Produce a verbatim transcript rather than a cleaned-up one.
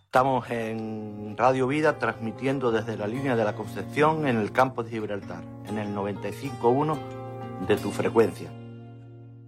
Estamos en Radio Vida transmitiendo desde la línea de la Concepción en el campo de Gibraltar, en el noventa y cinco punto uno de tu frecuencia.